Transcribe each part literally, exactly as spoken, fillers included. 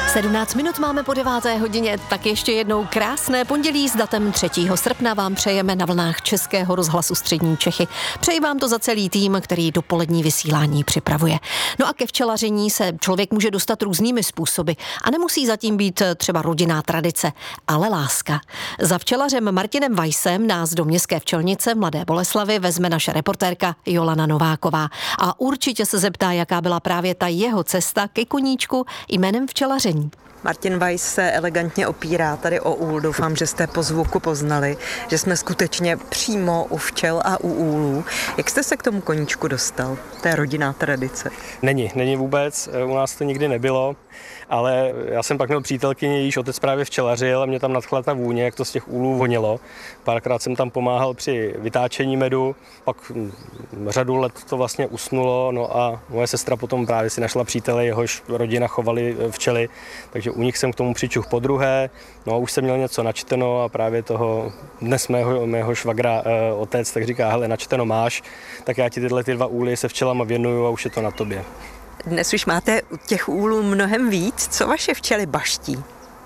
sedmnáct minut máme po deváté hodině, tak ještě jednou krásné pondělí s datem třetího srpna vám přejeme na vlnách Českého rozhlasu Střední Čechy. Přeji vám to za celý tým, který dopolední vysílání připravuje. No a ke včelaření se člověk může dostat různými způsoby a nemusí zatím být třeba rodinná tradice, ale láska. Za včelařem Martinem Weissem nás do městské včelnice Mladé Boleslavi vezme naše reportérka Jolana Nováková a určitě se zeptá, jaká byla právě ta jeho cesta ke koníčku jménem včelaření. Martin Weiss se elegantně opírá tady o úl. Doufám, že jste po zvuku poznali, že jsme skutečně přímo u včel a u úlů. Jak jste se k tomu koníčku dostal? To je rodinná tradice. Není, není vůbec. U nás to nikdy nebylo, ale já jsem pak měl přítelkyni, jejíž otec právě včelařil a mě tam nadchla ta vůně, jak to z těch úlů vonilo. Párkrát jsem tam pomáhal při vytáčení medu, pak řadu let to vlastně usnulo, no a moje sestra potom právě si našla přítele, jehož rodina chovali včely, takže u nich jsem k tomu přičuch podruhé, no a už jsem měl něco načteno a právě toho dnes mého, mého švagra eh, otec tak říká, hele, načteno máš, tak já ti tyhle ty dva úly se včelama věnuju a už je to na tobě. Dnes už máte těch úlů mnohem víc. Co vaše včely baští?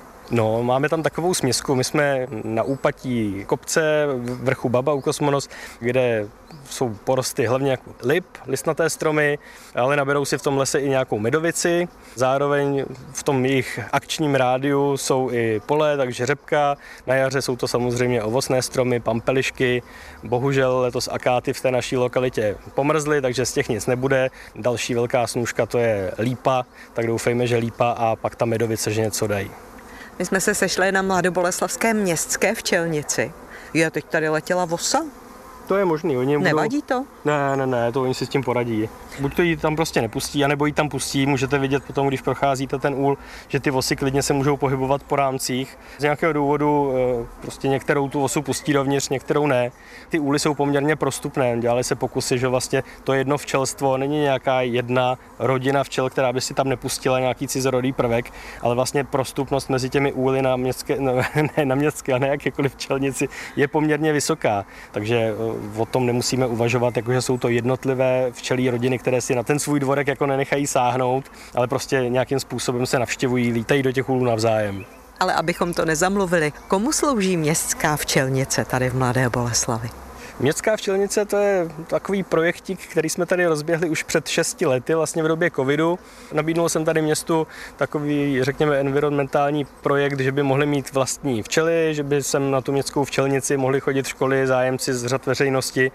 No, máme tam takovou směsku. My jsme na úpatí kopce vrchu Baba u Kosmonos, kde jsou porosty hlavně jako lip, listnaté stromy, ale naberou si v tom lese i nějakou medovici. Zároveň v tom jejich akčním rádiu jsou i pole, takže řepka. Na jaře jsou to samozřejmě ovocné stromy, pampelišky. Bohužel letos akáty v té naší lokalitě pomrzly, takže z těch nic nebude. Další velká snůžka to je lípa, tak doufejme, že lípa a pak ta medovice, že něco dají. My jsme se sešli na Mladoboleslavské městské včelnici. Je, teď tady letěla vosa? To je možný. Oni budou... Nevadí to? Ne, ne, ne, to oni si s tím poradí. Buď to jí tam prostě nepustí, anebo jí tam pustí. Můžete vidět potom, když procházíte ten úl, že ty vosy klidně se můžou pohybovat po rámcích. Z nějakého důvodu prostě některou tu osu pustí dovnitř, některou ne. Ty úly jsou poměrně prostupné. Dělaly se pokusy, že vlastně to jedno včelstvo není nějaká jedna rodina včel, která by si tam nepustila nějaký cizorodý prvek, ale vlastně prostupnost mezi těmi úly na městské, no, ne na městské, ale na jakékoliv včelnici je poměrně vysoká. Takže o tom nemusíme uvažovat, jakože jsou to jednotlivé včelí rodiny, které si na ten svůj dvorek jako nenechají sáhnout, ale prostě nějakým způsobem se navštěvují, lítají do těch úlů navzájem. Ale abychom to nezamluvili, komu slouží městská včelnice tady v Mladé Boleslavi? Městská včelnice to je takový projektík, který jsme tady rozběhli už před šesti lety, vlastně v době covidu. Nabídnul jsem tady městu takový, řekněme, environmentální projekt, že by mohli mít vlastní včely, že by sem na tu městskou včelnici mohli chodit školy, zájemci z řad veřejnosti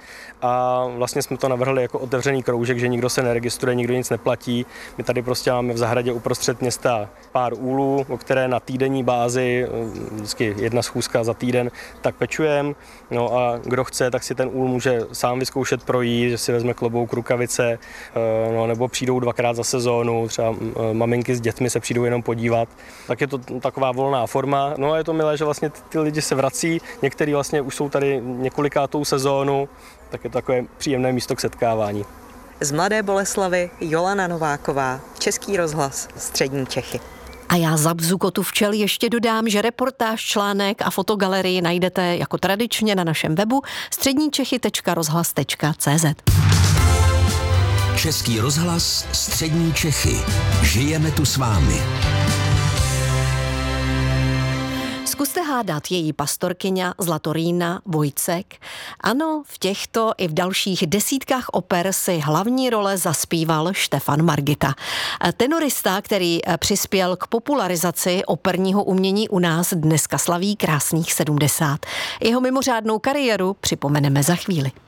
a vlastně jsme to navrhli jako otevřený kroužek, že nikdo se neregistruje, nikdo nic neplatí. My tady prostě máme v zahradě uprostřed města pár úlů, o které na týdenní bázi, vždycky jedna schůzka za týden, tak pečujeme. No a kdo chce, tak si ten úl může sám vyzkoušet projít, že si vezme klobouk, rukavice, no, nebo přijdou dvakrát za sezónu, třeba maminky s dětmi se přijdou jenom podívat. Tak je to taková volná forma. No a je to milé, že vlastně ty lidi se vrací, někteří vlastně už jsou tady několikátou sezónu, tak je to takové příjemné místo k setkávání. Z Mladé Boleslavy Jolana Nováková, Český rozhlas Střední Čechy. A já za bzukotu včel ještě dodám, že reportáž, článek a fotogalerii najdete jako tradičně na našem webu středničechy tečka rozhlas tečka cé zet. Český rozhlas Střední Čechy. Žijeme tu s vámi. Zkuste hádat její pastorkyňa Zlatorína Vojcek. Ano, v těchto i v dalších desítkách oper si hlavní role zaspíval Štefan Margita. Tenorista, který přispěl k popularizaci operního umění u nás, dneska slaví krásných sedmdesát. Jeho mimořádnou kariéru připomeneme za chvíli.